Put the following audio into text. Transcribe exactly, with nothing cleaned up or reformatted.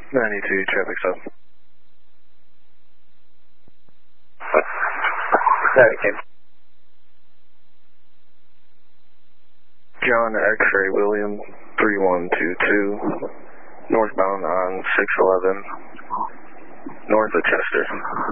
ninety-two, traffic stop. ninety-two. John X-ray William, three one two two, northbound on six eleven, north of Chester.